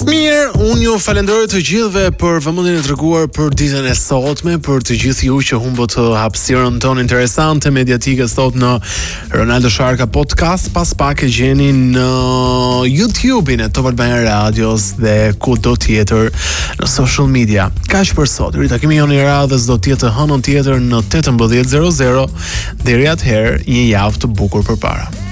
Mirë, unë ju falenderoj të gjithëve për vëmendjen e treguar për ditën e sotme, për të gjithë ju që humbët hapësirën tonë interesante mediatike sot në Ronaldo Sharka Podcast. Pas pak e gjeni në YouTube-in e Top Albania Radios dhe kudo tjetër në social media. Kaq për sot. Ritakimi jonë i radhës do të jetë hënën tjetër në 18:00. Deri atëherë, një javë të bukur përpara.